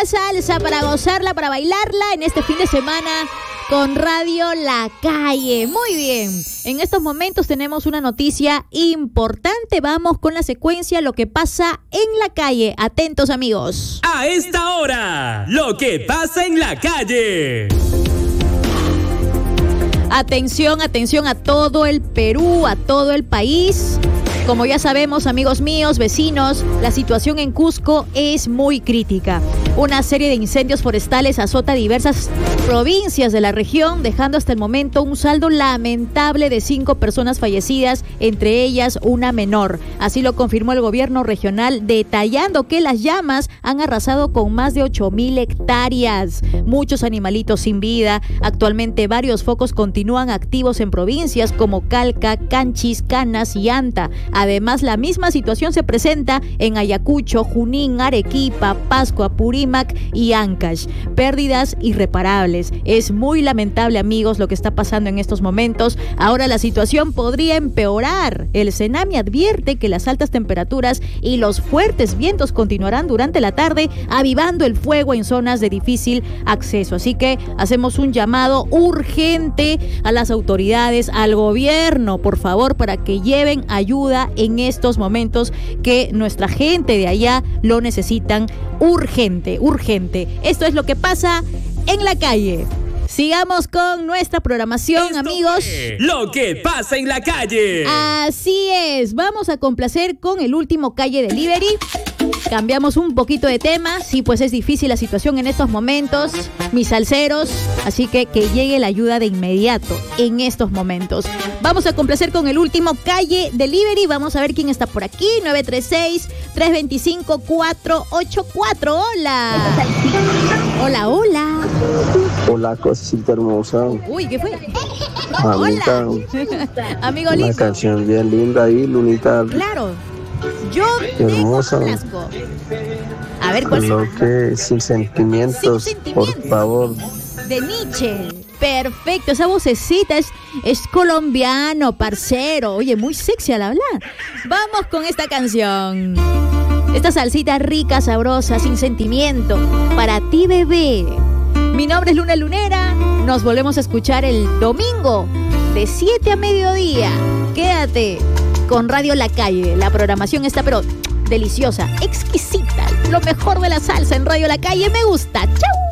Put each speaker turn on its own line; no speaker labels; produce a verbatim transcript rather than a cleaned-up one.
buena salsa para gozarla, para bailarla en este fin de semana con Radio La Calle. Muy bien, en estos momentos tenemos una noticia importante. Vamos con la secuencia, lo que pasa en la calle. Atentos, amigos.
A esta hora, lo que pasa en la calle.
Atención, atención a todo el Perú, a todo el país. Como ya sabemos, amigos míos, vecinos, la situación en Cusco es muy crítica. Una serie de incendios forestales azota diversas provincias de la región, dejando hasta el momento un saldo lamentable de cinco personas fallecidas, entre ellas una menor. Así lo confirmó el gobierno regional, detallando que las llamas han arrasado con más de ocho mil hectáreas. Muchos animalitos sin vida. Actualmente varios focos continúan activos en provincias como Calca, Canchis, Canas y Anta. Además, la misma situación se presenta en Ayacucho, Junín, Arequipa, Pasco, Apurímac y Ancash. Pérdidas irreparables. Es muy lamentable, amigos, lo que está pasando en estos momentos. Ahora la situación podría empeorar. El Senami advierte que las altas temperaturas y los fuertes vientos continuarán durante la tarde, avivando el fuego en zonas de difícil acceso. Así que hacemos un llamado urgente a las autoridades, al gobierno, por favor, para que lleven ayuda en estos momentos que nuestra gente de allá lo necesitan urgente, urgente. Esto es lo que pasa en la calle. Sigamos con nuestra programación,
Esto
amigos.
Lo que pasa en la calle.
Así es, vamos a complacer con el último Calle Delivery. Cambiamos un poquito de tema. Sí, pues es difícil la situación en estos momentos, mis salseros, así que que llegue la ayuda de inmediato en estos momentos. Vamos a complacer con el último Calle Delivery. Vamos a ver quién está por aquí. nueve tres seis, tres dos cinco, cuatro ocho cuatro. Hola. Hola, hola.
Hola, cosita hermosa.
Uy, ¿qué fue?
Mamita,
Hola. Amigo
una
lindo.
canción bien linda ahí, Lunita.
Claro. Yo
Hermosa.
desconozco. A ver, ¿cuál es?
Lo que sin sentimientos,
Sin sentimientos.
por favor.
De Nietzsche. Perfecto, esa vocecita es, es colombiano, parcero. Oye, muy sexy al hablar. Vamos con esta canción. Esta salsita rica, sabrosa, sin sentimiento. Para ti, bebé. Mi nombre es Luna Lunera. Nos volvemos a escuchar el domingo de siete a mediodía. Quédate con Radio La Calle. La programación está pero deliciosa, exquisita. Lo mejor de la salsa en Radio La Calle. Me gusta. ¡Chau!